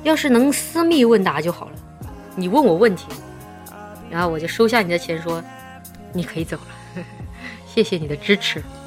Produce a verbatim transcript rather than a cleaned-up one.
要是能私密问答就好了，你问我问题，然后我就收下你的钱说你可以走了，谢谢你的支持。